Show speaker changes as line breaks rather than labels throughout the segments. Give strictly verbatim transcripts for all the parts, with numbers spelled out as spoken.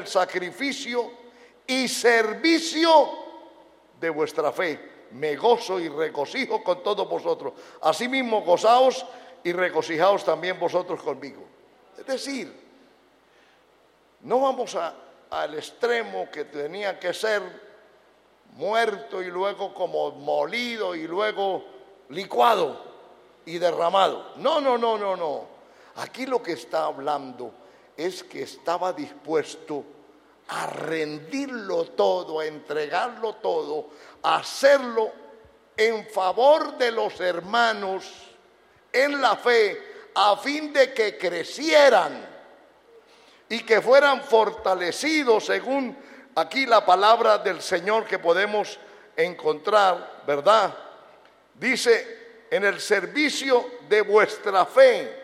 el sacrificio y servicio de vuestra fe. Me gozo y regocijo con todos vosotros. Asimismo, gozaos y regocijaos también vosotros conmigo. Es decir, no vamos a, al extremo que tenía que ser muerto y luego como molido y luego licuado y derramado. No, no, no, no, no. Aquí lo que está hablando es que estaba dispuesto a rendirlo todo, a entregarlo todo, a hacerlo en favor de los hermanos en la fe, a fin de que crecieran y que fueran fortalecidos, según aquí la palabra del Señor que podemos encontrar, ¿verdad? Dice, en el servicio de vuestra fe,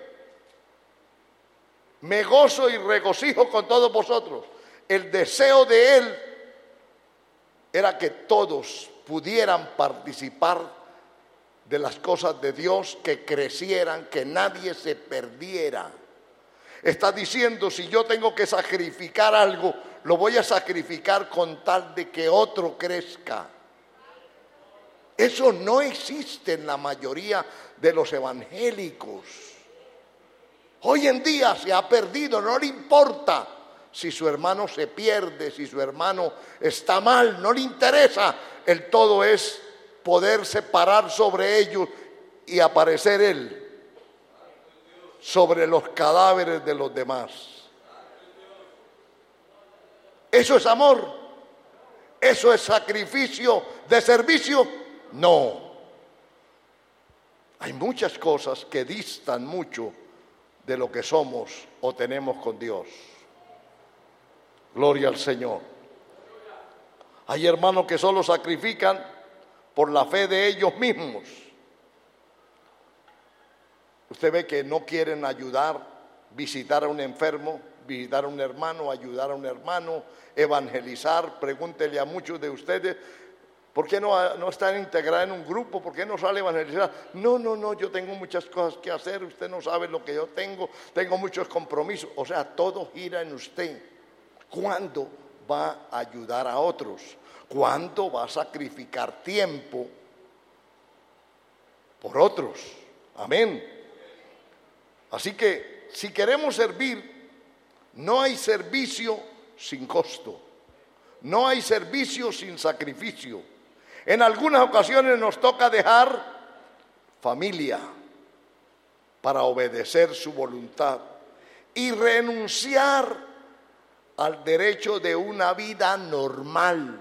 me gozo y regocijo con todos vosotros. El deseo de él era que todos pudieran participar de las cosas de Dios, que crecieran, que nadie se perdiera. Está diciendo, si yo tengo que sacrificar algo, lo voy a sacrificar con tal de que otro crezca. Eso no existe en la mayoría de los evangélicos. Hoy en día se ha perdido, no le importa si su hermano se pierde, si su hermano está mal, no le interesa. El todo es poderse parar sobre ellos y aparecer él sobre los cadáveres de los demás. ¿Eso es amor? ¿Eso es sacrificio de servicio? No. Hay muchas cosas que distan mucho de lo que somos o tenemos con Dios. Gloria al Señor. Hay hermanos que solo sacrifican por la fe de ellos mismos. Usted ve que no quieren ayudar, visitar a un enfermo, visitar a un hermano, ayudar a un hermano, evangelizar. Pregúntele a muchos de ustedes, ¿por qué no, no están integrados en un grupo? ¿Por qué no sale a evangelizar? No, no, no, yo tengo muchas cosas que hacer, usted no sabe lo que yo tengo, tengo muchos compromisos. O sea, todo gira en usted. ¿Cuándo va a ayudar a otros? ¿Cuándo va a sacrificar tiempo por otros? Amén. Así que si queremos servir, no hay servicio sin costo. No hay servicio sin sacrificio. En algunas ocasiones nos toca dejar familia para obedecer su voluntad y renunciar al derecho de una vida normal.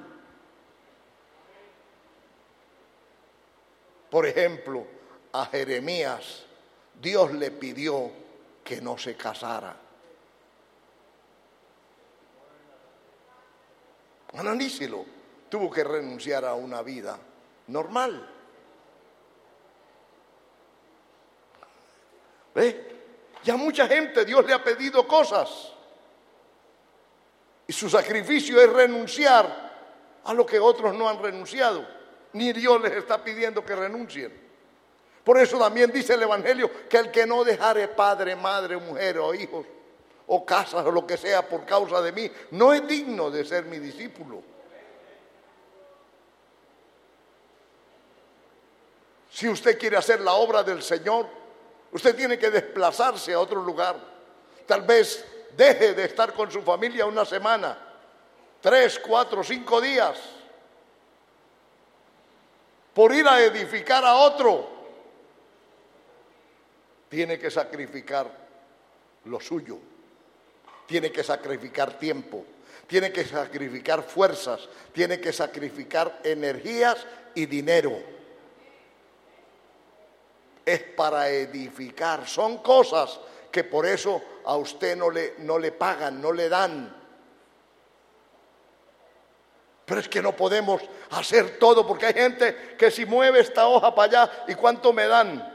Por ejemplo, a Jeremías, Dios le pidió que no se casara. Analícelo, tuvo que renunciar a una vida normal. ¿Ve? Ya mucha gente Dios le ha pedido cosas. Y su sacrificio es renunciar a lo que otros no han renunciado. Ni Dios les está pidiendo que renuncien. Por eso también dice el Evangelio que el que no dejare padre, madre, mujer o hijos o casas o lo que sea por causa de mí, no es digno de ser mi discípulo. Si usted quiere hacer la obra del Señor, usted tiene que desplazarse a otro lugar. Tal vez deje de estar con su familia una semana, tres, cuatro, cinco días, por ir a edificar a otro. Tiene que sacrificar lo suyo, tiene que sacrificar tiempo, tiene que sacrificar fuerzas, tiene que sacrificar energías y dinero. Es para edificar, son cosas que por eso a usted no le, no le pagan, no le dan. Pero es que no podemos hacer todo, porque hay gente que si mueve esta hoja para allá, ¿y cuánto me dan?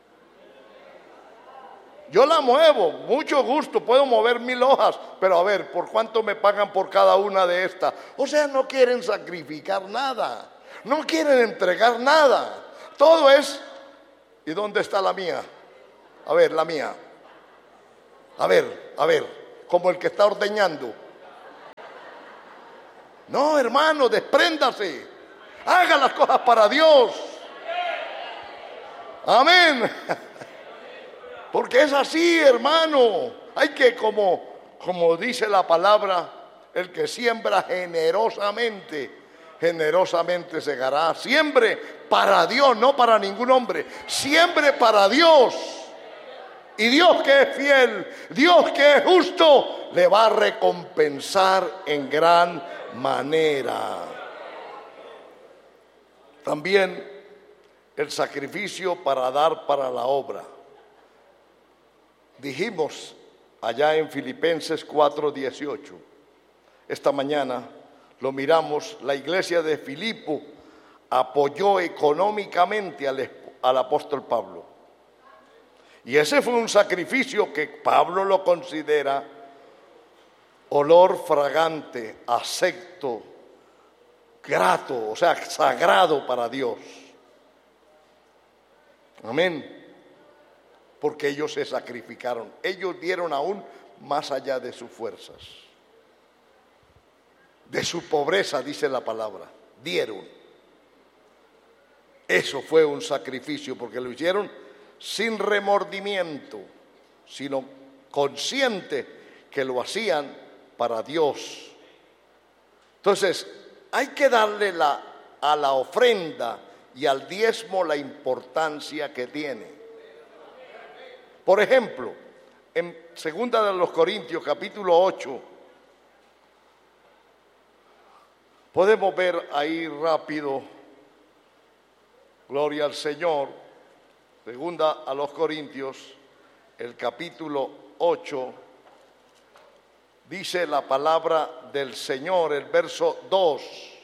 Yo la muevo, mucho gusto, puedo mover mil hojas, pero a ver, ¿por cuánto me pagan por cada una de estas? O sea, no quieren sacrificar nada, no quieren entregar nada. Todo es, ¿y dónde está la mía? A ver, la mía. A ver, a ver, como el que está ordeñando. No, hermano, despréndase. Haga las cosas para Dios. Amén. Porque es así, hermano. Hay que, como, como dice la palabra, el que siembra generosamente, generosamente segará. Siembre para Dios, no para ningún hombre. Siembre para Dios. Y Dios, que es fiel, Dios, que es justo, le va a recompensar en gran manera. También el sacrificio para dar para la obra. Dijimos allá en Filipenses cuatro dieciocho. Esta mañana lo miramos, la iglesia de Filipo apoyó económicamente al, al apóstol Pablo. Y ese fue un sacrificio que Pablo lo considera olor fragante, acepto, grato, o sea, sagrado para Dios. Amén. Porque ellos se sacrificaron. Ellos dieron aún más allá de sus fuerzas. De su pobreza, dice la palabra. Dieron. Eso fue un sacrificio porque lo hicieron sin remordimiento, sino consciente que lo hacían para Dios. Entonces, hay que darle la, a la ofrenda y al diezmo la importancia que tiene. Por ejemplo, en Segunda de los Corintios, capítulo ocho, podemos ver ahí rápido, gloria al Señor, Segunda a los Corintios, el capítulo ocho, dice la palabra del Señor, el verso dos,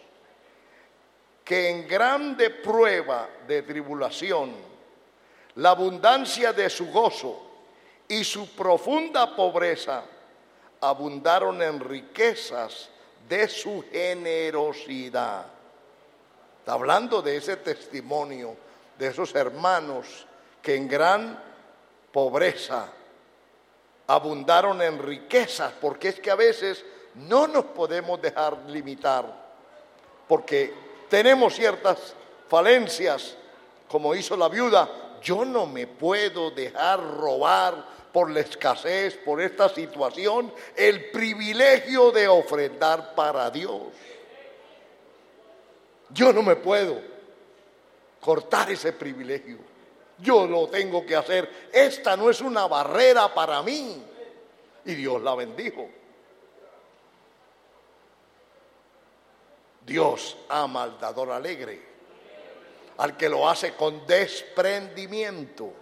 que en grande prueba de tribulación, la abundancia de su gozo y su profunda pobreza abundaron en riquezas de su generosidad. Está hablando de ese testimonio, de esos hermanos que en gran pobreza abundaron en riquezas, porque es que a veces no nos podemos dejar limitar, porque tenemos ciertas falencias, como hizo la viuda. Yo no me puedo dejar robar por la escasez, por esta situación, el privilegio de ofrendar para Dios. Yo no me puedo cortar ese privilegio. Yo lo tengo que hacer. Esta no es una barrera para mí. Y Dios la bendijo. Dios ama al dador alegre, al que lo hace con desprendimiento.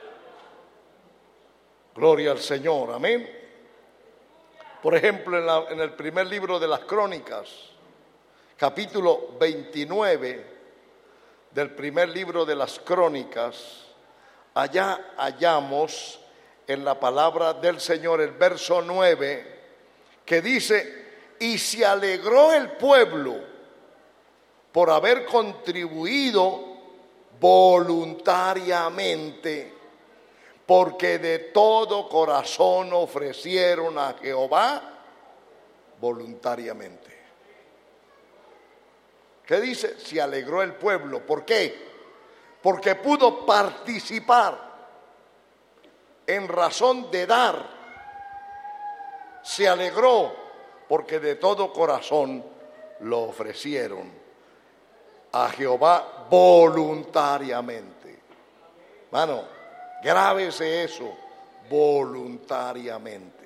Gloria al Señor, amén. Por ejemplo, en, la, en el primer libro de las Crónicas, capítulo veintinueve del primer libro de las Crónicas, allá hallamos en la palabra del Señor el verso nueve, que dice: y se alegró el pueblo por haber contribuido voluntariamente, porque de todo corazón ofrecieron a Jehová voluntariamente. ¿Qué dice? Se alegró el pueblo. ¿Por qué? Porque pudo participar en razón de dar. Se alegró porque de todo corazón lo ofrecieron a Jehová voluntariamente. Mano, grábese eso, voluntariamente.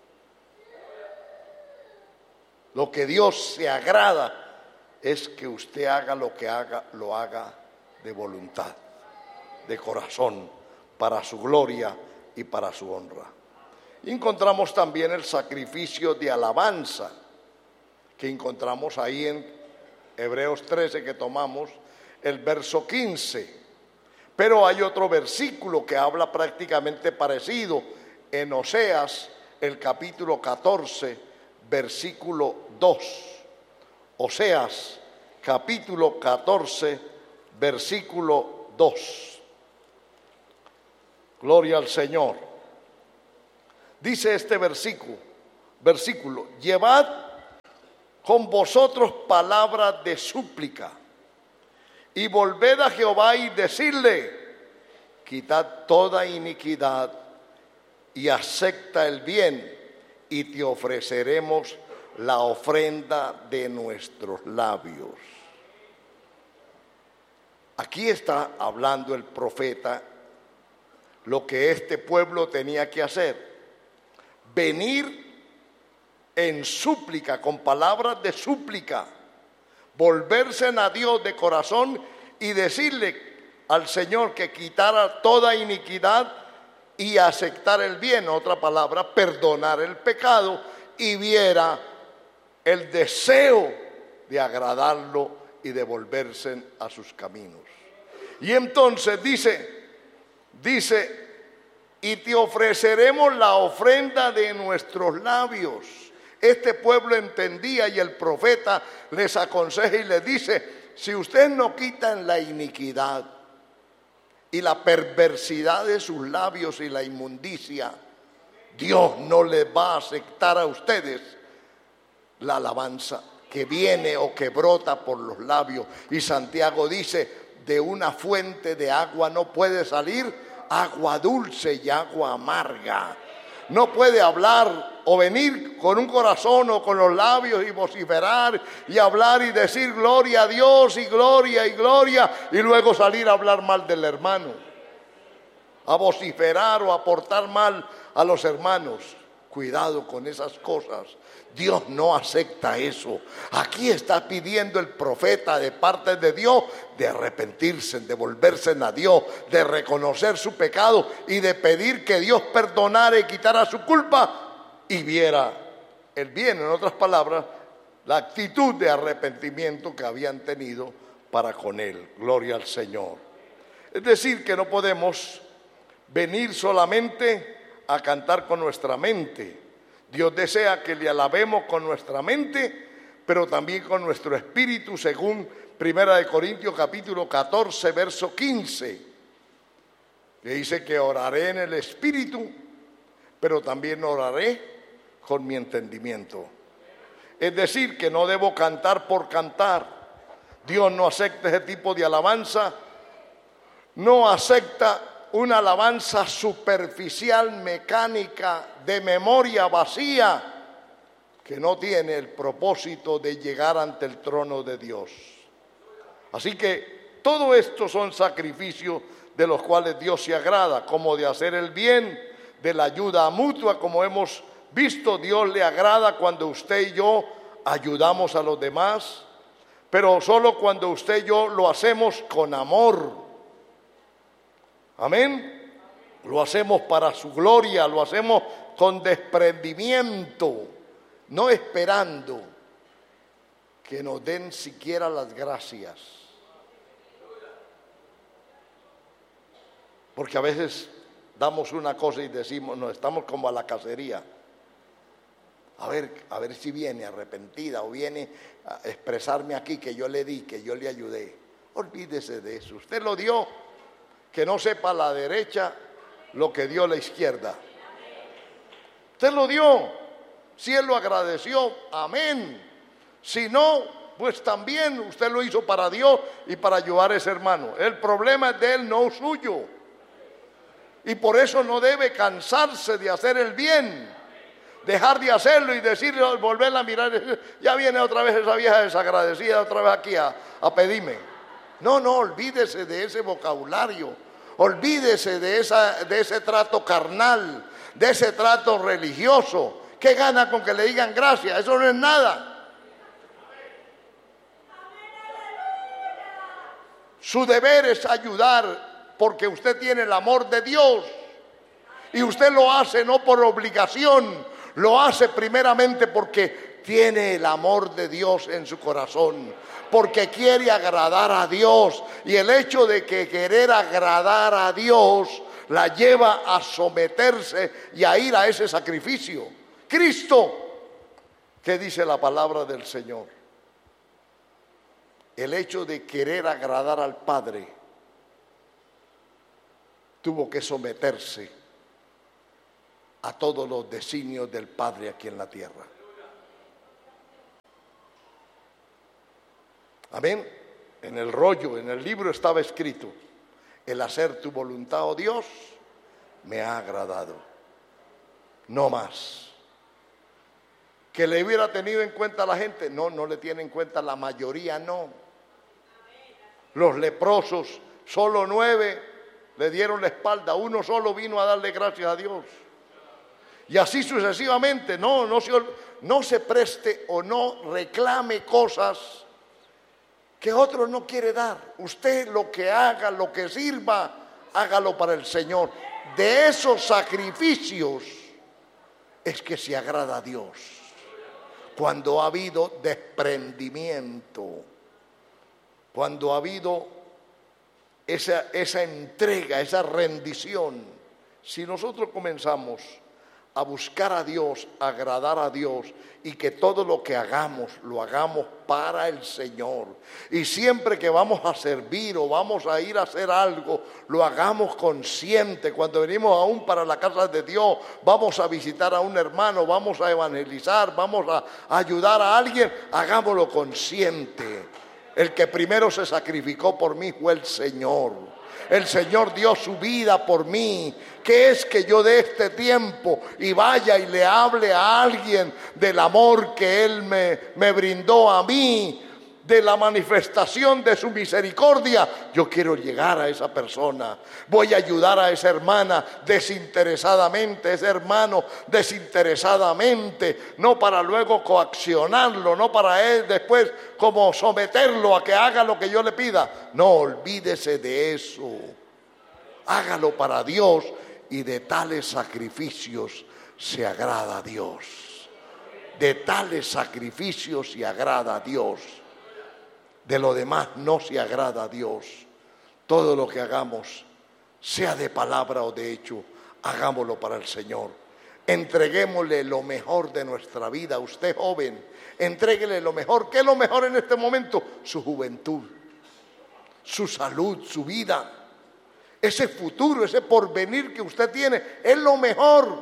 Lo que Dios se agrada es que usted haga lo que haga, lo haga de voluntad, de corazón, para su gloria y para su honra. Y encontramos también el sacrificio de alabanza, que encontramos ahí en Hebreos trece, que tomamos el verso quince. Pero hay otro versículo que habla prácticamente parecido, en Oseas, el capítulo catorce, versículo dos. Oseas, capítulo catorce, versículo dos. Gloria al Señor. Dice este versículo, versículo, llevad con vosotros palabras de súplica, y volved a Jehová y decidle, quitad toda iniquidad y acepta el bien, y te ofreceremos la ofrenda de nuestros labios. Aquí está hablando el profeta lo que este pueblo tenía que hacer: venir en súplica, con palabras de súplica, volverse a Dios de corazón y decirle al Señor que quitara toda iniquidad y aceptar el bien, otra palabra, perdonar el pecado, y viera el deseo de agradarlo y de volverse a sus caminos. Y entonces dice, dice, y te ofreceremos la ofrenda de nuestros labios. Este pueblo entendía, y el profeta les aconseja y les dice: si ustedes no quitan la iniquidad y la perversidad de sus labios y la inmundicia, Dios no les va a aceptar a ustedes la alabanza que viene o que brota por los labios. Y Santiago dice: de una fuente de agua no puede salir agua dulce y agua amarga. No puede hablar o venir con un corazón o con los labios y vociferar y hablar y decir gloria a Dios y gloria y gloria, y luego salir a hablar mal del hermano, a vociferar o a portar mal a los hermanos. Cuidado con esas cosas. Dios no acepta eso. Aquí está pidiendo el profeta de parte de Dios de arrepentirse, de volverse a Dios, de reconocer su pecado y de pedir que Dios perdonara y quitara su culpa y viera el bien. En otras palabras, la actitud de arrepentimiento que habían tenido para con Él. Gloria al Señor. Es decir, que no podemos venir solamente a cantar con nuestra mente. Dios desea que le alabemos con nuestra mente, pero también con nuestro espíritu, según Primera de Corintios capítulo catorce, verso quince, que dice que oraré en el espíritu, pero también oraré con mi entendimiento. Es decir, que no debo cantar por cantar. Dios no acepta ese tipo de alabanza, no acepta una alabanza superficial, mecánica, de memoria vacía, que no tiene el propósito de llegar ante el trono de Dios. Así que todo esto son sacrificios de los cuales Dios se agrada, como de hacer el bien, de la ayuda mutua, como hemos visto. Dios le agrada cuando usted y yo ayudamos a los demás, pero solo cuando usted y yo lo hacemos con amor. Amén. Lo hacemos para su gloria, lo hacemos con desprendimiento, no esperando que nos den siquiera las gracias. Porque a veces damos una cosa y decimos, no, estamos como a la cacería. A ver, a ver si viene arrepentida o viene a expresarme aquí que yo le di, que yo le ayudé. Olvídese de eso. Usted lo dio. Que no sepa la derecha lo que dio la izquierda. Usted lo dio, si Él lo agradeció, amén. Si no, pues también usted lo hizo para Dios y para ayudar a ese hermano. El problema es de él, no suyo. Y por eso no debe cansarse de hacer el bien, dejar de hacerlo y decirle, volverla a mirar, ya viene otra vez esa vieja desagradecida, otra vez aquí a, a pedirme. No, no, olvídese de ese vocabulario, olvídese de, esa, de ese trato carnal, de ese trato religioso. ¿Qué gana con que le digan gracias? Eso no es nada. Su deber es ayudar porque usted tiene el amor de Dios y usted lo hace no por obligación, lo hace primeramente porque tiene el amor de Dios en su corazón, porque quiere agradar a Dios, y el hecho de que querer agradar a Dios la lleva a someterse y a ir a ese sacrificio. Cristo, ¿qué dice la palabra del Señor? El hecho de querer agradar al Padre tuvo que someterse a todos los designios del Padre aquí en la tierra. Amén. En el rollo, en el libro estaba escrito: el hacer tu voluntad, oh Dios, me ha agradado. No más. ¿Que le hubiera tenido en cuenta la gente? No, no le tiene en cuenta la mayoría, no. Los leprosos, solo nueve le dieron la espalda, uno solo vino a darle gracias a Dios. Y así sucesivamente. No, no se, no se preste o no reclame cosas que otro no quiere dar. Usted lo que haga, lo que sirva, hágalo para el Señor. De esos sacrificios es que se agrada a Dios. Cuando ha habido desprendimiento, cuando ha habido esa, esa entrega, esa rendición. Si nosotros comenzamos a buscar a Dios, a agradar a Dios, y que todo lo que hagamos, lo hagamos para el Señor, y siempre que vamos a servir o vamos a ir a hacer algo, lo hagamos consciente. Cuando venimos aún para la casa de Dios, vamos a visitar a un hermano, vamos a evangelizar, vamos a ayudar a alguien, hagámoslo consciente. El que primero se sacrificó por mí fue el Señor. El Señor dio su vida por mí. ¿Qué es que yo de este tiempo y vaya y le hable a alguien del amor que Él me, me brindó a mí, de la manifestación de su misericordia? Yo quiero llegar a esa persona. Voy a ayudar a esa hermana desinteresadamente, ese hermano desinteresadamente, no para luego coaccionarlo, no para él después como someterlo a que haga lo que yo le pida. No, olvídese de eso. Hágalo para Dios, y de tales sacrificios se agrada a Dios. De tales sacrificios se agrada a Dios. De lo demás no se agrada a Dios. Todo lo que hagamos, sea de palabra o de hecho, hagámoslo para el Señor. Entreguémosle lo mejor de nuestra vida. Usted joven, entréguele lo mejor. ¿Qué es lo mejor en este momento? Su juventud, su salud, su vida. Ese futuro, ese porvenir que usted tiene, es lo mejor.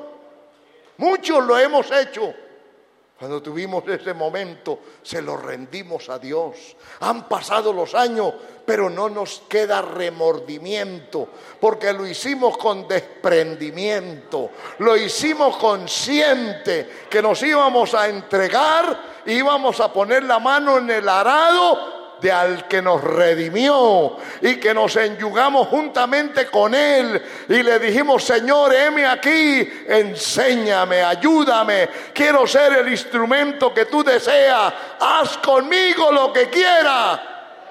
Muchos lo hemos hecho. Cuando tuvimos ese momento, se lo rendimos a Dios. Han pasado los años, pero no nos queda remordimiento, porque lo hicimos con desprendimiento, lo hicimos consciente que nos íbamos a entregar, íbamos a poner la mano en el arado de al que nos redimió, y que nos enyugamos juntamente con Él y le dijimos: Señor, heme aquí, enséñame, ayúdame, quiero ser el instrumento que tú deseas, haz conmigo lo que quieras.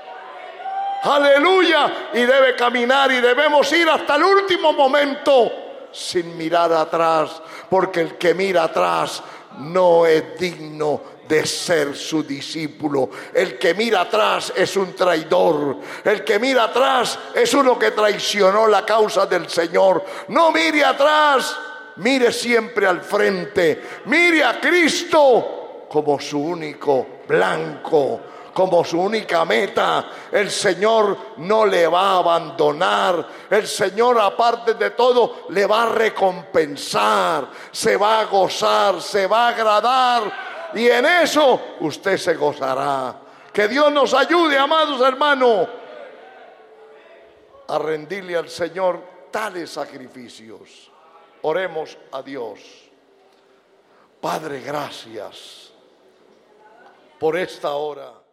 Aleluya. Y debe caminar, y debemos ir hasta el último momento sin mirar atrás, porque el que mira atrás no es digno de ser su discípulo. El que mira atrás es un traidor. El que mira atrás es uno que traicionó la causa del Señor. No mire atrás, mire siempre al frente. Mire a Cristo como su único blanco, como su única meta. El Señor no le va a abandonar. El Señor, aparte de todo, le va a recompensar. Se va a gozar, se va a agradar. Y en eso usted se gozará. Que Dios nos ayude, amados hermanos, a rendirle al Señor tales sacrificios. Oremos a Dios. Padre, gracias por esta hora.